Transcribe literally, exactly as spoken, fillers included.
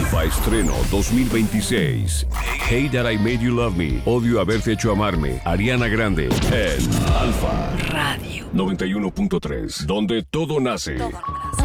Alfa Estreno dos mil veintiséis. Hey That I Made You Love Me. Odio haberte hecho amarme. Ariana Grande. En Alfa Radio noventa y uno punto tres. Donde todo nace. Todo nace.